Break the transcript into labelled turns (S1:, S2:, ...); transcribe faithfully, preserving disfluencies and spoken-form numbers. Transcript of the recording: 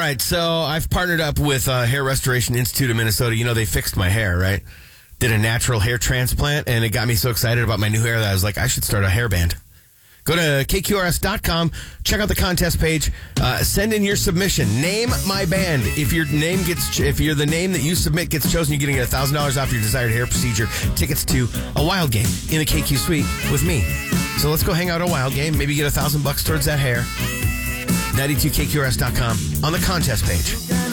S1: right, so I've partnered up with uh, Hair Restoration Institute of Minnesota. You know, they fixed my hair, right? Did a natural hair transplant, and it got me so excited about my new hair that I was like, I should start a hair band. Go to K Q R S dot com, check out the contest page, uh, send in your submission. Name my band. If your name gets, if you're the name that you submit gets chosen, you're getting one thousand dollars off your desired hair procedure. Tickets to a Wild Game in the K Q Suite with me. So let's go hang out at a Wild Game. Maybe get a thousand bucks towards that hair. ninety-two K Q R S dot com on the contest page.